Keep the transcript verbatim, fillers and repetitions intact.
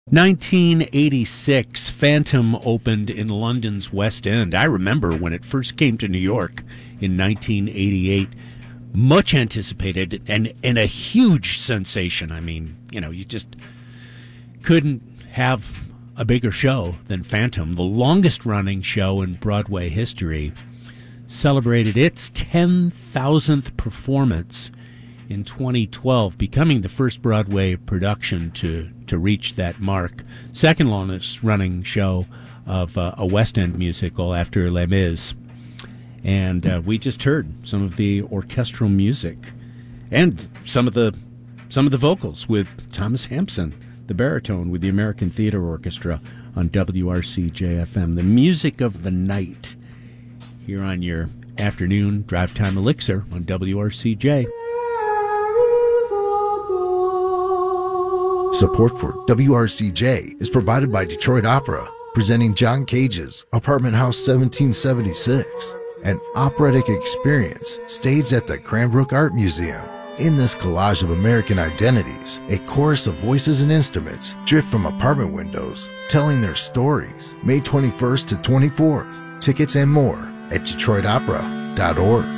nineteen eighty-six, Phantom opened in London's West End. I remember when it first came to New York in nineteen eighty-eight. Much anticipated and, and a huge sensation. I mean, you know, you just couldn't have a bigger show than Phantom. The longest running show in Broadway history celebrated its ten thousandth performance in twenty twelve, becoming the first Broadway production to, to reach that mark. Second longest running show of uh, a West End musical after Les Mis. And uh, we just heard some of the orchestral music and some of the some of the vocals with Thomas Hampson, the baritone with the American Theater Orchestra on W R C J F M. The music of the night here on your afternoon drive time elixir on W R C J. Support for W R C J is provided by Detroit Opera, presenting John Cage's Apartment House seventeen seventy-six, an operatic experience staged at the Cranbrook Art Museum. In this collage of American identities, a chorus of voices and instruments drift from apartment windows, telling their stories. May twenty-first to twenty-fourth. Tickets and more at Detroit Opera dot org.